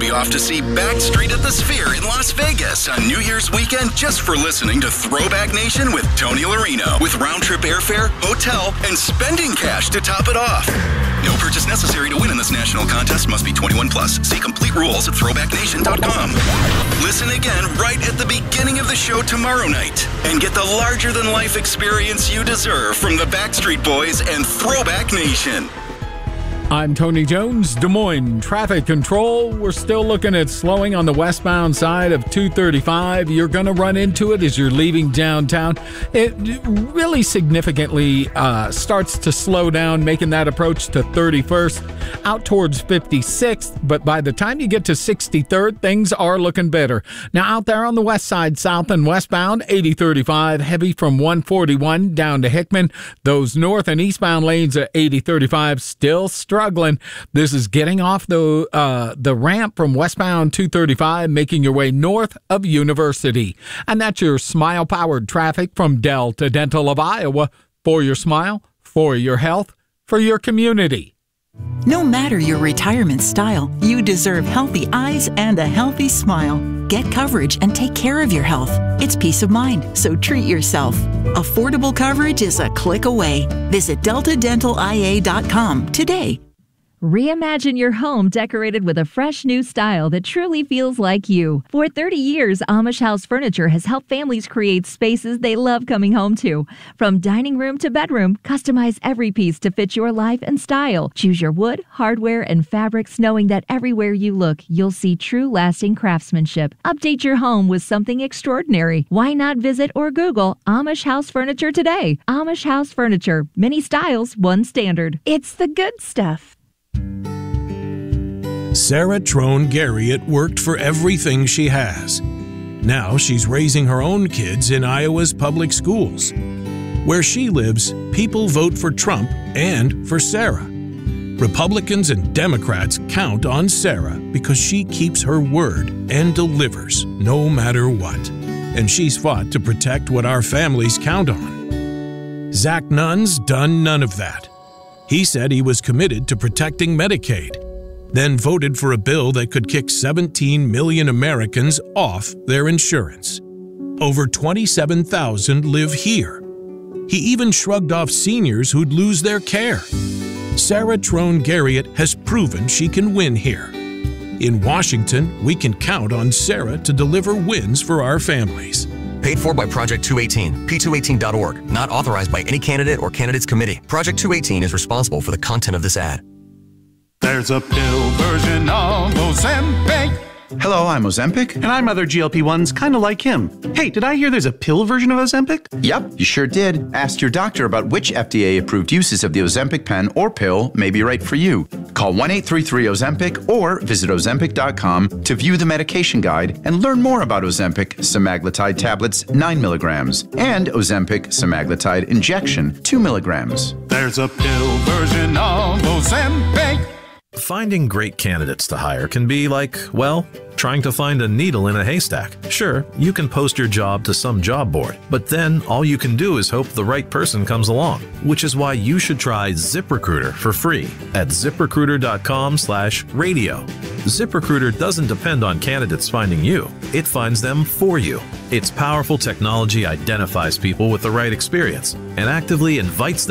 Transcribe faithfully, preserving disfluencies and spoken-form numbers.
be off to see Backstreet at the Sphere in Las Vegas on New Year's weekend just for listening to Throwback Nation with Tony Larino, with round-trip airfare, hotel, and spending cash to top it off. No purchase necessary to win in this national contest. Must be twenty-one plus. See complete rules at throwback nation dot com. Listen again right at the beginning of the show tomorrow night and get the larger-than-life experience you deserve from the Backstreet Boys and Throwback Nation. I'm Tony Jones, Des Moines Traffic Control. We're still looking at slowing on the westbound side of two thirty-five. You're going to run into it as you're leaving downtown. It really significantly uh, starts to slow down, making that approach to thirty-first out towards fifty-sixth. But by the time you get to sixty-third, things are looking better. Now, out there on the west side, south and westbound, eighty thirty-five, heavy from one forty-one down to Hickman. Those north and eastbound lanes at eighty thirty-five still struggling. This is getting off the uh, the ramp from westbound two thirty-five, making your way north of University. And that's your Smile-powered traffic from Delta Dental of Iowa. For your smile, for your health, for your community. No matter your retirement style, you deserve healthy eyes and a healthy smile. Get coverage and take care of your health. It's peace of mind, so treat yourself. Affordable coverage is a click away. Visit delta dental I A dot com today. Reimagine your home decorated with a fresh new style that truly feels like you. For thirty years, Amish House Furniture has helped families create spaces they love coming home to. From dining room to bedroom, customize every piece to fit your life and style. Choose your wood, hardware, and fabrics, knowing that everywhere you look, you'll see true lasting craftsmanship. Update your home with something extraordinary. Why not visit or Google Amish House Furniture today? Amish House Furniture. Many styles, one standard. It's the good stuff. Sarah Trone Garriott worked for everything she has. Now she's raising her own kids in Iowa's public schools. Where she lives, people vote for Trump and for Sarah. Republicans and Democrats count on Sarah because she keeps her word and delivers no matter what. And she's fought to protect what our families count on. Zach Nunn's done none of that. He said he was committed to protecting Medicaid, then voted for a bill that could kick seventeen million Americans off their insurance. Over twenty-seven thousand live here. He even shrugged off seniors who'd lose their care. Sarah Trone Garriott has proven she can win here. In Washington, we can count on Sarah to deliver wins for our families. Paid for by Project two eighteen, P two eighteen dot org. Not authorized by any candidate or candidates committee. Project two eighteen is responsible for the content of this ad. There's a pill version of Ozempic. Hello, I'm Ozempic. And I'm other G L P ones kind of like him. Hey, did I hear there's a pill version of Ozempic? Yep, you sure did. Ask your doctor about which F D A-approved uses of the Ozempic pen or pill may be right for you. Call one eight three three Ozempic or visit ozempic dot com to view the medication guide and learn more about Ozempic semaglutide tablets nine milligrams and Ozempic semaglutide injection two milligrams. There's a pill version of Ozempic. Finding great candidates to hire can be like, well, trying to find a needle in a haystack. Sure, you can post your job to some job board, but then all you can do is hope the right person comes along, which is why you should try ZipRecruiter for free at zip recruiter dot com slash radio. ZipRecruiter doesn't depend on candidates finding you. It finds them for you. Its powerful technology identifies people with the right experience and actively invites them